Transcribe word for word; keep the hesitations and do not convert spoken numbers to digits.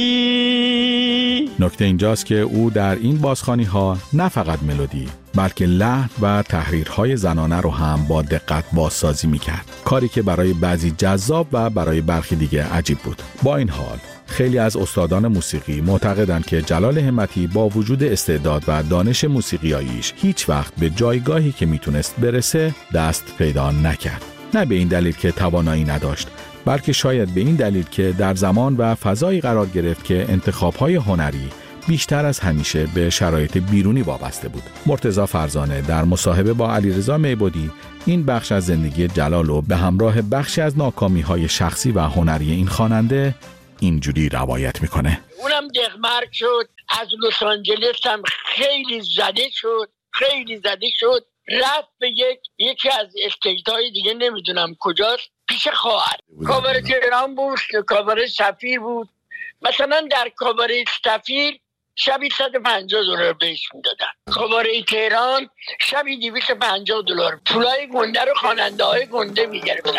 نکته اینجاست که او در این بازخوانی ها نه فقط ملودی بلکه لحن و تحریرهای زنانه رو هم با دقت بازسازی میکرد، کاری که برای بعضی جذاب و برای برخی دیگه عجیب بود. با این حال خیلی از استادان موسیقی معتقدند که جلال همتی با وجود استعداد و دانش موسیقیاییش هیچ وقت به جایگاهی که میتونست برسه دست پیدا نکرد. نه به این دلیل که توانایی نداشت، بلکه شاید به این دلیل که در زمان و فضایی قرار گرفت که انتخاب‌های هنری بیشتر از همیشه به شرایط بیرونی وابسته بود. مرتضی فرزانه در مصاحبه با علیرضا میبودی این بخش از زندگی جلال رو به همراه بخشی از ناکامی‌های شخصی و هنری این خواننده اینجوری روایت میکنه. اونم دغمرگ شد، از لس آنجلس هم خیلی زده شد، خیلی زده شد، رفت به یک یکی از استیت‌های دیگه نمیدونم کجاست، پیش خواهر. کاباره تهران بود، کاباره سفیر بود. مثلا در کاباره سفیر شبی صد و پنجاه دلار بهش میدادن، کاباره تهران شبی دویست و پنجاه دلار. پولای گنده رو خواننده های گنده میگرفتن.